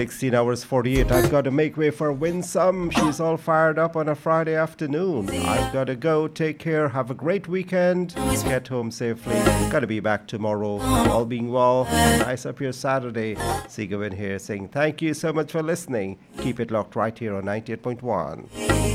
16 hours 48. I've got to make way for Winsome. She's all fired up on a Friday afternoon. I've got to go. Take care. Have a great weekend. Get home safely. Got to be back tomorrow. All being well. Nice up here Saturday. Sigurd here saying thank you so much for listening. Keep it locked right here on 98.1.